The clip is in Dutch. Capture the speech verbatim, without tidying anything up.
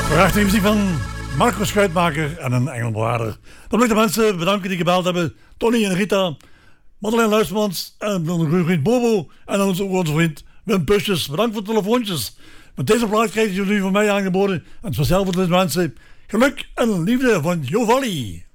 Prachtige muziek van Marco Schuitmaker en een engelbewaarder. Dan wil ik de mensen bedanken die gebeld hebben. Tony en Rita, Madeleine Luismans en onze goede vriend Bobo. En onze, onze vriend Wim Pusjes. Bedankt voor de telefoontjes. Met deze plaat krijgen jullie van mij aangeboden. En speciaal voor deze mensen geluk en liefde van Jovalli.